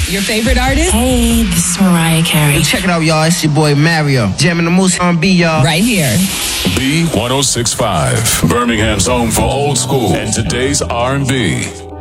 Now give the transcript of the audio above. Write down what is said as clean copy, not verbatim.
Your favorite artist? Hey, this is Mariah Carey. Check it out, y'all. It's your boy Mario. Jamming the Moose R&B, y'all. Right here. B1065, Birmingham's home for old school and today's R&B.